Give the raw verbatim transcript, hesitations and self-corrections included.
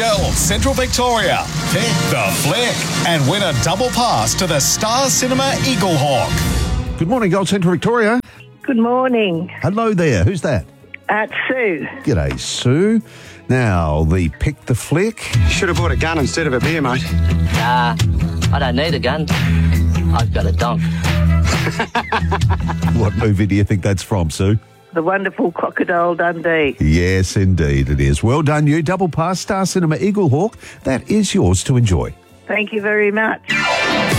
Girls Central Victoria. Pick the flick and win a double pass to the Star Cinema Eagle Hawk. Good morning, Gold Central Victoria. Good morning. Hello there. Who's that? At Sue. G'day, Sue. Now, the pick the flick. Should have bought a gun instead of a beer, mate. Nah, I don't need a gun. I've got a donk. What movie do you think that's from, Sue? The wonderful Crocodile Dundee. Yes, indeed it is. Well done, you. Double pass, Star Cinema Eagle Hawk. That is yours to enjoy. Thank you very much.